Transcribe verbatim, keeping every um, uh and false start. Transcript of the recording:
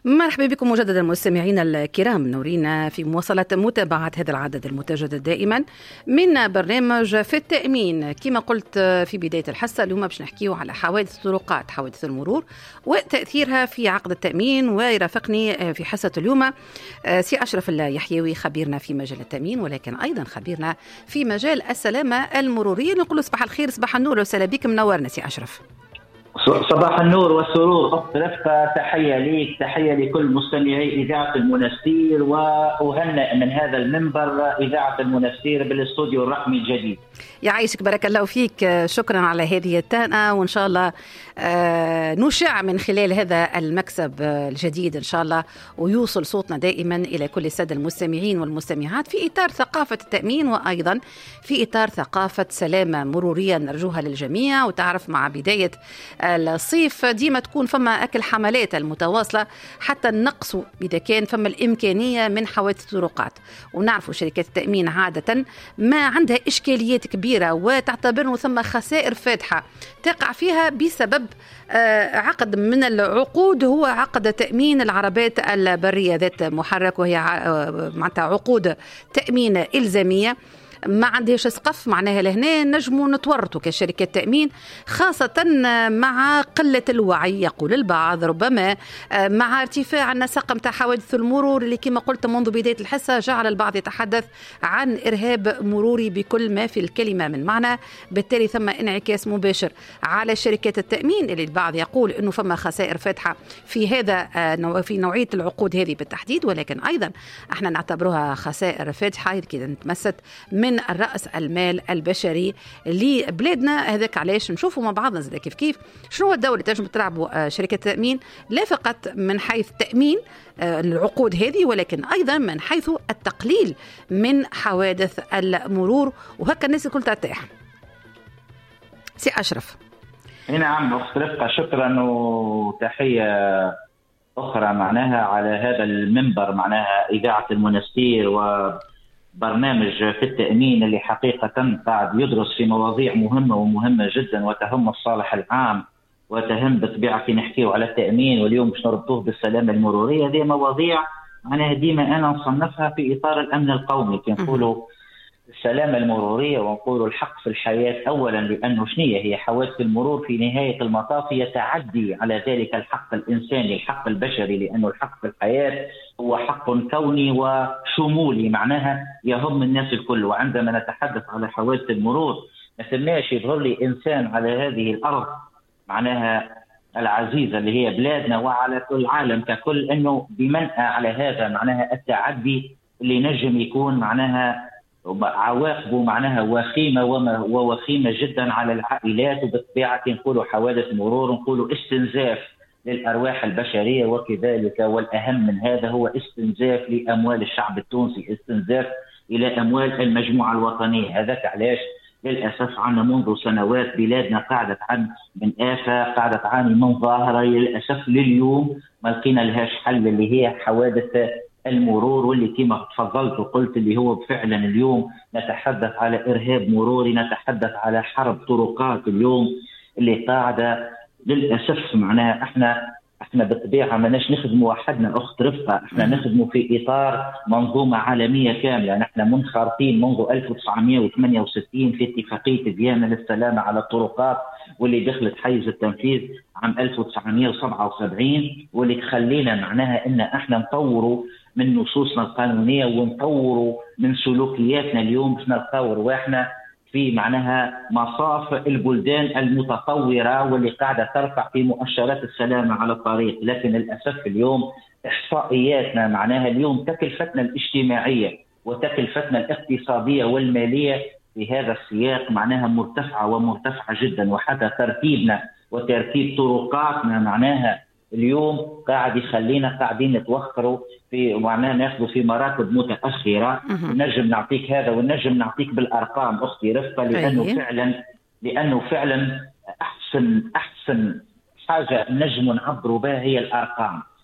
مرحبا بكم مجددا مستمعينا الكرام، نورينا في مواصلة متابعة هذا العدد المتجدد دائما من برنامج في التأمين. كما قلت في بداية الحصة، اليوم باش نحكيو على حوادث الطرقات، حوادث المرور وتأثيرها في عقد التأمين. ويرافقني في حصة اليوم سي أشرف اليحيوي، خبيرنا في مجال التأمين ولكن أيضا خبيرنا في مجال السلامة المرورية. نقول صباح الخير، صباح النور وسهلا بك، منورنا سي أشرف. صباح النور والسرور أخت رفقة، تحية ليك، تحية لكل مستمعي إذاعة المنستير، وأهنئ من هذا المنبر إذاعة المنستير بالاستوديو الرقمي الجديد. يعيشك، بارك الله فيك، شكرا على هذه التهنئة، وإن شاء الله آه نشع من خلال هذا المكسب الجديد إن شاء الله، ويوصل صوتنا دائما إلى كل السادة المستمعين والمستمعات في إطار ثقافة التأمين، وأيضا في إطار ثقافة سلامة مرورية نرجوها للجميع. وتعرف مع بداية الصيف ديما تكون فما أكل حملات المتواصلة حتى نقصوا إذا كان فما الإمكانية من حوادث الطرقات. ونعرفوا شركات التأمين عادة ما عندها إشكاليات كبيرة، وتعتبر ثم خسائر فادحة تقع فيها بسبب عقد من العقود، هو عقد تأمين العربات البرية ذات محرك، وهي معناتها عقود تأمين إلزامية ما عندهاش سقف. معناها لهنا نجموا نتورطوا كشركة تأمين، خاصة مع قلة الوعي يقول البعض، ربما مع ارتفاع النسق متاع حوادث المرور اللي كما قلت منذ بداية الحصة جعل البعض يتحدث عن إرهاب مروري بكل ما في الكلمة من معنى. بالتالي ثم انعكاس مباشر على شركات التأمين اللي البعض يقول إنه فما خسائر فادحة في هذا في نوعية العقود هذه بالتحديد، ولكن أيضا احنا نعتبرها خسائر فادحة كذا نتمست من الرأس المال البشري لبلادنا. هذاك علاش نشوفوا مع بعضنا زي كيف كيف شنو هو الدور اللي تنجم تلعبوا شركة التأمين، لا فقط من حيث تأمين العقود هذه ولكن أيضا من حيث التقليل من حوادث المرور، وهكا الناس الكل ترتاح. سي أشرف. نعم أخت رفقة، شكرا وتحية أخرى معناها على هذا المنبر، معناها إذاعة المنستير و برنامج في التأمين اللي حقيقة قاعد يدرس في مواضيع مهمة ومهمة جدا وتهم الصالح العام وتهم بطبيعة نحكيه على التأمين، واليوم باش نربطوه بالسلامة المرورية. هذه مواضيع معناها ديما أنا نصنفها في إطار الأمن القومي، كي نقولوا السلامة المرورية ونقولوا الحق في الحياة أولا، لأنه شنية هي حوادث المرور في نهاية المطاف هي تعدي على ذلك الحق الإنساني، الحق البشري، لأنه الحق في الحياة هو حق كوني وشمولي معناها يهم الناس الكل. وعندما نتحدث على حوادث المرور ما ثماش يظهر لي إنسان على هذه الأرض معناها العزيزة اللي هي بلادنا وعلى كل العالم ككل أنه بمنأى على هذا معناها التعدي اللي نجم يكون معناها عواقبه معناها وخيمة ووخيمة جدا على العائلات، وبالطبيعة نقولوا حوادث مرور نقولوا استنزاف للأرواح البشرية، وكذلك والأهم من هذا هو استنزاف لأموال الشعب التونسي، استنزاف إلى أموال المجموعة الوطنية. هذاك علاش للأسف عنا منذ سنوات بلادنا قاعدة تعاني من آفة، قاعدة تعاني من ظاهرة للأسف لليوم ما لقينا لهاش حل، اللي هي حوادث المرور، واللي كما تفضلت وقلت اللي هو فعلا اليوم نتحدث على إرهاب مروري، نتحدث على حرب طرقات اليوم اللي قاعدة للأسف معناها احنا احنا بالطبيعة ما ناش نخدموا وحدنا أخت رفقة، احنا نخدموا في إطار منظومة عالمية كاملة. نحن منخرطين منذ ألف وتسعمائة وثمانية وستين في اتفاقية فيينا للسلامة على الطرقات، واللي دخلت حيز التنفيذ عام ألف وتسعمائة وسبعة وسبعين، واللي تخلينا معناها ان احنا نطوروا من نصوصنا القانونية ونطوروا من سلوكياتنا اليوم باش نلقاو رواحنا في معناها مصاف البلدان المتطورة واللي قاعدة ترفع في مؤشرات السلامة على الطريق. لكن للأسف اليوم إحصائياتنا معناها اليوم تكلفتنا الاجتماعية وتكلفتنا الاقتصادية والمالية في هذا السياق معناها مرتفعة ومرتفعة جدا، وحتى ترتيبنا وترتيب طرقاتنا معناها اليوم قاعد يخلينا قاعدين نتوخروا في معناها ناخذ في مراتب متأخرة. ونجم نعطيك هذا ونجم نعطيك بالأرقام أختي رفقة، لأنه فعلا لأنه فعلا أحسن أحسن حاجة نجم نعبروا بها هي الأرقام.